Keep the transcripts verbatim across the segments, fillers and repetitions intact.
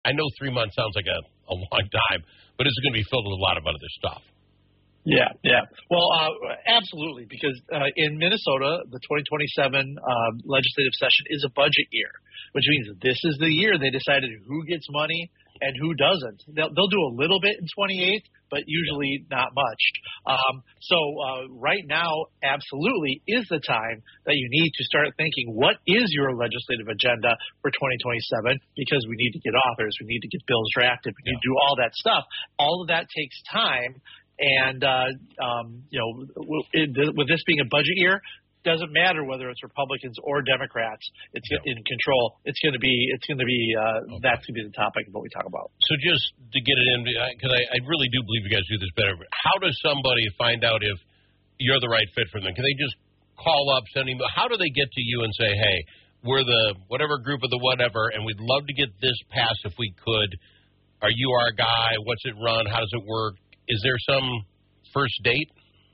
I know three months sounds like a, a long time, but it's going to be filled with a lot of other stuff. Yeah, yeah. Well, uh, absolutely, because uh, in Minnesota, the twenty twenty-seven uh, legislative session is a budget year, which means this is the year they decided who gets money and who doesn't. They'll, they'll do a little bit in twenty-eight, but usually not much. Um, so uh, right now, absolutely, is the time that you need to start thinking, what is your legislative agenda for twenty twenty-seven? Because we need to get authors, we need to get bills drafted, we need to do all that stuff. All of that takes time. And, uh, um, you know, with this being a budget year, doesn't matter whether it's Republicans or Democrats. It's yeah. in control. It's going to be. It's going to be. Uh, okay. That's going to be the topic of what we talk about. So just to get it in, because I, I really do believe you guys do this better. How does somebody find out if you're the right fit for them? Can they just call up, send email? How do they get to you and say, "Hey, we're the whatever group of the whatever, and we'd love to get this passed if we could. Are you our guy? What's it run? How does it work?" Is there some first date?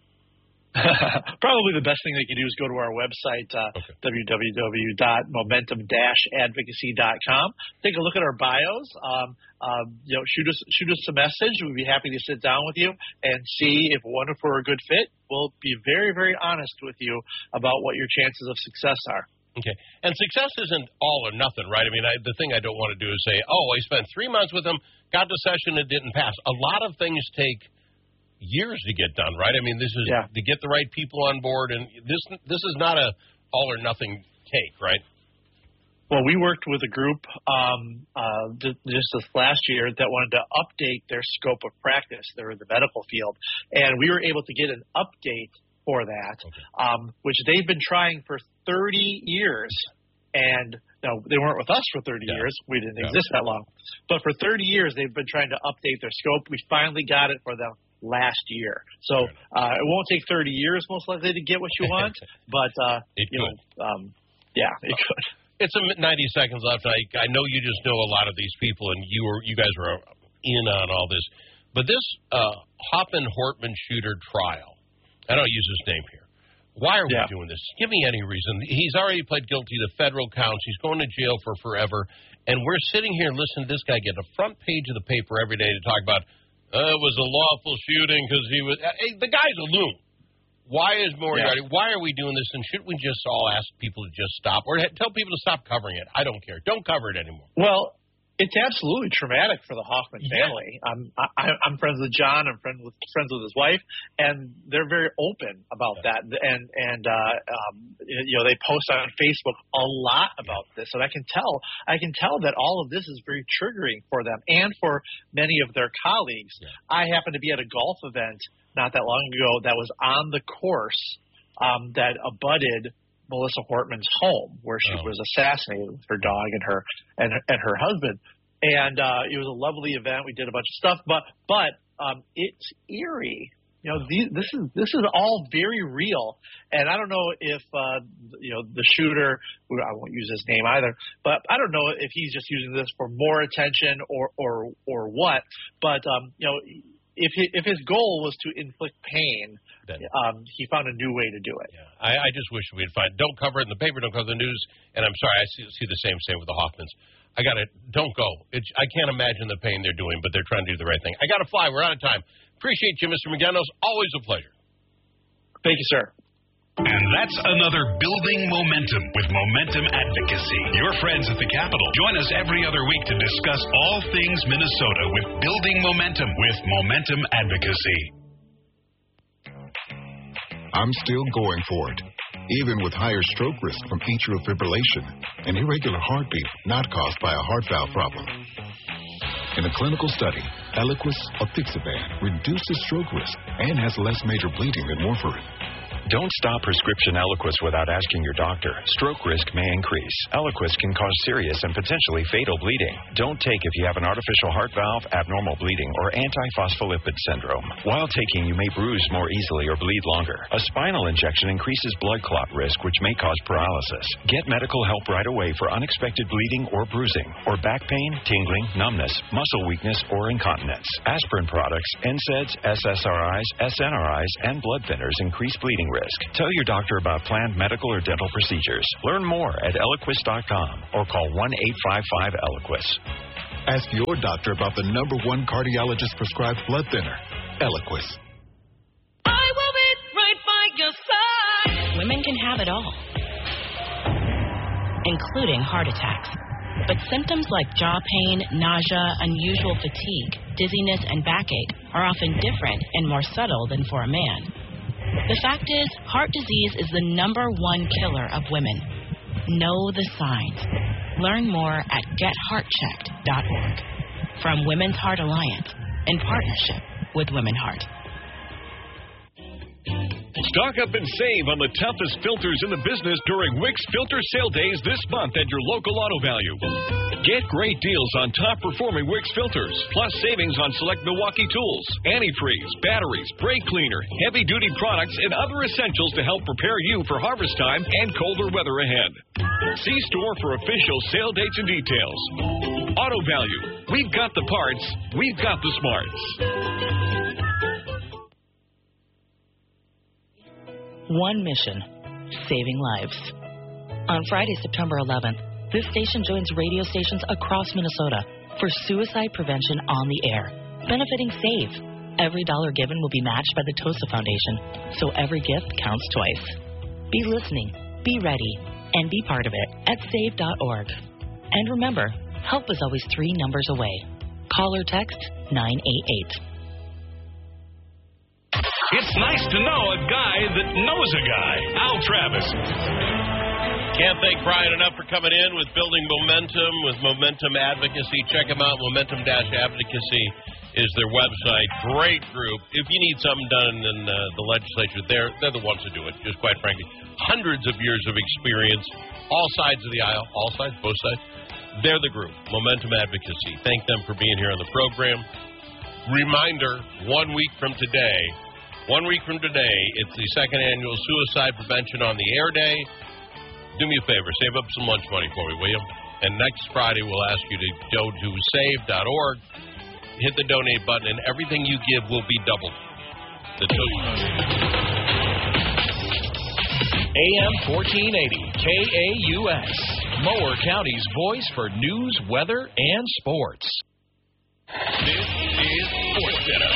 Probably the best thing they can do is go to our website, uh, okay. w w w dot momentum dash advocacy dot com. Take a look at our bios. Um, uh, you know, shoot us shoot us a message. We'd be happy to sit down with you and see if one if we're a good fit. We'll be very, very honest with you about what your chances of success are. Okay. And success isn't all or nothing, right? I mean, I, the thing I don't want to do is say, oh, I spent three months with them, got to session, it didn't pass. A lot of things take years to get done, right? I mean, this is yeah. to get the right people on board, and this this is not a all or nothing take, right? Well, we worked with a group um, uh, just this last year that wanted to update their scope of practice. They're in the medical field, and we were able to get an update for that, okay. um, which they've been trying for thirty years. And no, they weren't with us for thirty yeah. years. We didn't yeah. exist that long. But for thirty years, they've been trying to update their scope. We finally got it for them last year. So uh, it won't take thirty years, most likely, to get what you want. But, uh, it you could. know, um, yeah, it could. It's a ninety seconds left. I, I know you just know a lot of these people, and you were you guys were in on all this. But this uh, Hoffman-Hortman shooter trial, I don't use his name here. Why are we yeah. doing this? Give me any reason. He's already pled guilty to federal counts. He's going to jail for forever. And we're sitting here listening to this guy get a front page of the paper every day to talk about, uh, it was a lawful shooting because he was uh, – hey, the guy's a loon. Why is Moriarty yeah. – why are we doing this? And should we just all ask people to just stop or tell people to stop covering it? I don't care. Don't cover it anymore. Well – it's absolutely traumatic for the Hoffman family. Yeah. I'm I, I'm friends with John. I'm friends with friends with his wife, and they're very open about yeah. that. And and uh, um, you know, they post on Facebook a lot about yeah. this, and I can tell I can tell that all of this is very triggering for them and for many of their colleagues. Yeah. I happened to be at a golf event not that long ago that was on the course um, that abutted Melissa Hortman's home, where she oh. was assassinated with her dog and her and and her husband, and uh, it was a lovely event. We did a bunch of stuff, but but um, it's eerie. You know, these, this is this is all very real, and I don't know if uh, you know the shooter. I won't use his name either, but I don't know if he's just using this for more attention or or or what. But um, you know. If he, if his goal was to inflict pain, then, um, he found a new way to do it. Yeah, I, I just wish we'd find. Don't cover it in the paper. Don't cover the news. And I'm sorry, I see, see the same same with the Hoffmans. I got to don't go. It's, I can't imagine the pain they're doing, but they're trying to do the right thing. I got to fly. We're out of time. Appreciate you, Mister McGinnis. Always a pleasure. Thank you, sir. And that's another Building Momentum with Momentum Advocacy. Your friends at the Capitol. Join us every other week to discuss all things Minnesota with Building Momentum with Momentum Advocacy. I'm still going for it, even with higher stroke risk from atrial fibrillation, an irregular heartbeat not caused by a heart valve problem. In a clinical study, Eliquis apixaban reduces stroke risk and has less major bleeding than warfarin. Don't stop prescription Eliquis without asking your doctor. Stroke risk may increase. Eliquis can cause serious and potentially fatal bleeding. Don't take if you have an artificial heart valve, abnormal bleeding, or antiphospholipid syndrome. While taking, you may bruise more easily or bleed longer. A spinal injection increases blood clot risk, which may cause paralysis. Get medical help right away for unexpected bleeding or bruising, or back pain, tingling, numbness, muscle weakness, or incontinence. Aspirin products, N SAIDs, S S R Is, S N R Is, and blood thinners increase bleeding risk risk. Tell your doctor about planned medical or dental procedures. Learn more at Eliquis dot com or call one eight five five Eliquis. Ask your doctor about the number one cardiologist-prescribed blood thinner, Eliquis. I will be right by your side. Women can have it all, including heart attacks. But symptoms like jaw pain, nausea, unusual fatigue, dizziness, and backache are often different and more subtle than for a man. The fact is, heart disease is the number one killer of women. Know the signs. Learn more at get heart checked dot org. From Women's Heart Alliance, in partnership with Women Heart. Stock up and save on the toughest filters in the business during Wix Filter Sale Days this month at your local Auto Value. Get great deals on top-performing Wix filters, plus savings on select Milwaukee tools, antifreeze, batteries, brake cleaner, heavy-duty products, and other essentials to help prepare you for harvest time and colder weather ahead. See store for official sale dates and details. Auto Value. We've got the parts. We've got the smarts. One mission, saving lives. On Friday, September eleventh, this station joins radio stations across Minnesota for suicide prevention on the air, benefiting SAVE. Every dollar given will be matched by the TOSA Foundation, so every gift counts twice. Be listening, be ready, and be part of it at save dot org. And remember, help is always three numbers away. Call or text nine eight eight. It's nice to know a guy that knows a guy. Al Travis. Can't thank Brian enough for coming in with Building Momentum, with Momentum Advocacy. Check them out. Momentum Advocacy is their website. Great group. If you need something done in uh, the legislature, they're, they're the ones to do it, just quite frankly. Hundreds of years of experience, all sides of the aisle, all sides, both sides. They're the group, Momentum Advocacy. Thank them for being here on the program. Reminder, one week from today, One week from today, it's the second annual Suicide Prevention on the Air Day. Do me a favor, save up some lunch money for me, will you? And next Friday, we'll ask you to go to save dot org, hit the donate button, and everything you give will be doubled. The A M fourteen eighty, K A U S, Mower County's voice for news, weather, and sports. This is Sports Center.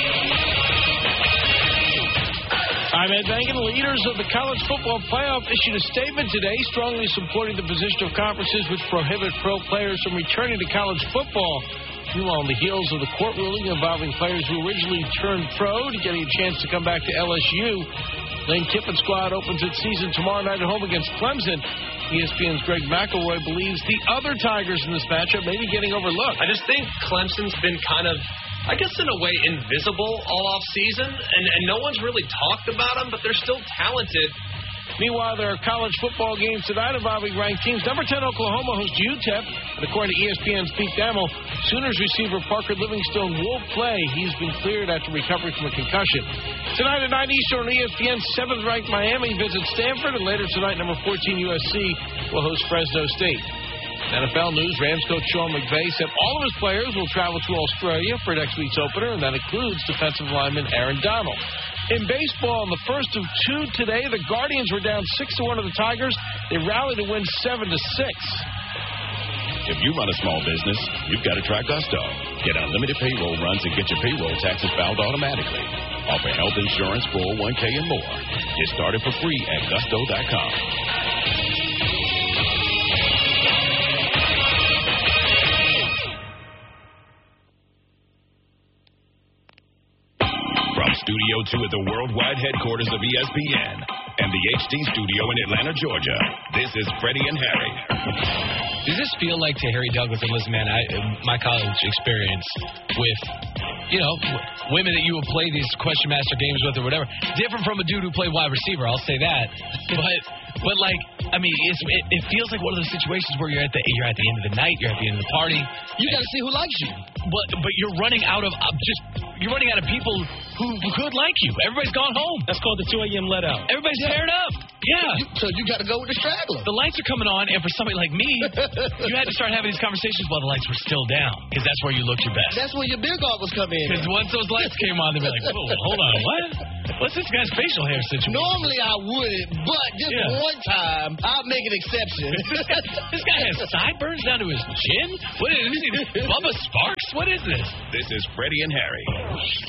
I'm Ed Bangan. Leaders of the college football playoff issued a statement today strongly supporting the position of conferences which prohibit pro players from returning to college football. Meanwhile, on the heels of the court ruling involving players who originally turned pro to getting a chance to come back to L S U, Lane Kiffin's squad opens its season tomorrow night at home against Clemson. E S P N's Greg McElroy believes the other Tigers in this matchup may be getting overlooked. I just think Clemson's been kind of, I guess in a way, invisible all off season, and, and no one's really talked about them, but they're still talented. Meanwhile, there are college football games tonight involving ranked teams. Number ten, Oklahoma hosts U T E P. And according to E S P N's Pete Thamel, Sooners receiver Parker Livingstone will play. He's been cleared after recovery from a concussion. Tonight at nine Eastern on E S P N, seventh-ranked Miami visits Stanford. And later tonight, number fourteen, U S C will host Fresno State. N F L news, Rams coach Sean McVay said all of his players will travel to Australia for next week's opener, and that includes defensive lineman Aaron Donald. In baseball, in the first of two today, the Guardians were down six to one to the Tigers. They rallied to win seven to six. If you run a small business, you've got to try Gusto. Get unlimited payroll runs and get your payroll taxes filed automatically. Offer health insurance, four oh one k, and more. Get started for free at gusto dot com. Studio two at the worldwide headquarters of E S P N and the H D studio in Atlanta, Georgia. This is Freddie and Harry. Does this feel like to Harry Douglas and listen, man, I, my college experience with, you know, women that you would play these question master games with or whatever, different from a dude who played wide receiver, I'll say that. But, but like, I mean, it's, it, it feels like one of those situations where you're at the you're at the end of the night, you're at the end of the party. You got to see who likes you. But but you're running out of uh, just you're running out of people who, who could like you. Everybody's gone home. That's called the two a.m. let out. Everybody's paired up. Yeah. So you got to go with the straggler. The lights are coming on, and for somebody like me, you had to start having these conversations while the lights were still down, because that's where you look your best. That's where your beer goggles come in. Because once those lights came on, they'd be like, whoa, hold on, what? What's this guy's facial hair situation? Normally I wouldn't, but just Yeah. one time, I'll make an exception. this, guy, this guy has sideburns down to his chin? What is this? Bubba Sparks? What is this? This is Freddie and Harry.